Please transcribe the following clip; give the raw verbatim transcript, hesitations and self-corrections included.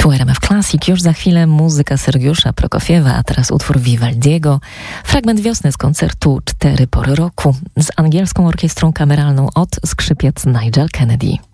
Tu R M F Classic, już za chwilę muzyka Sergiusza Prokofiewa, a teraz utwór Vivaldiego, fragment wiosny z koncertu Cztery pory roku z angielską orkiestrą kameralną od skrzypiec Nigel Kennedy.